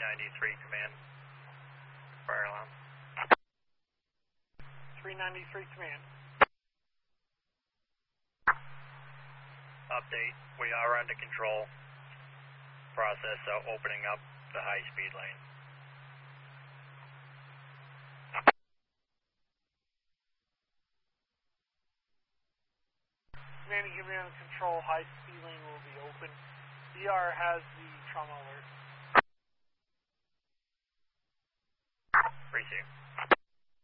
393 command. Fire alarm. 393 command. Update. We are under control. Process opening up the high-speed lane. Command, give me under control. High-speed lane will be open. DR has the trauma alert. Receive.